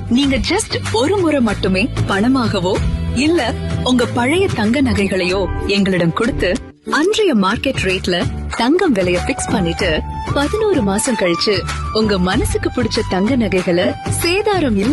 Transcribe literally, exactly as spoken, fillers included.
நீங்க ஜஸ்ட் ஒரு முறை மட்டுமே பணமாகவோ இல்ல உங்க பழைய தங்க நகைகளையோ எங்களிடம் கொடுத்து அன்றைய மார்க்கெட் ரேட்ல தங்கம் விலைய பிக்ஸ் பண்ணிட்டு பதினோரு மாசம் கழிச்சு உங்க மனசுக்கு பிடிச்ச தங்க நகைகளை சேதாரம் இல்ல